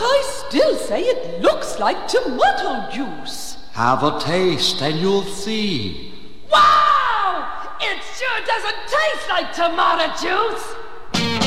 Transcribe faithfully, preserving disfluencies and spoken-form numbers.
I still say it looks like tomato juice. Have a taste and you'll see. Wow! It sure doesn't taste like tomato juice.